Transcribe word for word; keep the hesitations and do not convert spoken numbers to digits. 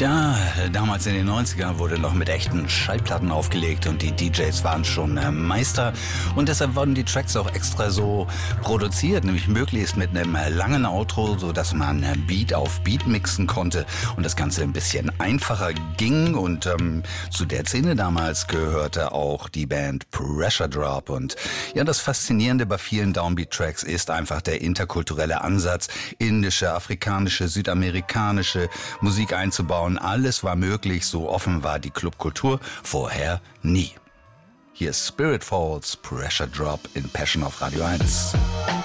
Tja, damals in den neunzigern wurde noch mit echten Schallplatten aufgelegt und die D Js waren schon äh, Meister und deshalb wurden die Tracks auch extra so produziert, nämlich möglichst mit einem äh, langen Outro, so dass man äh, Beat auf Beat mixen konnte und das Ganze ein bisschen einfacher ging und ähm, zu der Szene damals gehörte auch die Band Pressure Drop und ja, das Faszinierende bei vielen Downbeat-Tracks ist einfach der interkulturelle Ansatz, indische, afrikanische, südamerikanische Musik einzubauen. Alles war möglich, so offen war die Clubkultur vorher nie. Hier ist Spirit Falls, Pressure Drop in Passion auf Radio eins.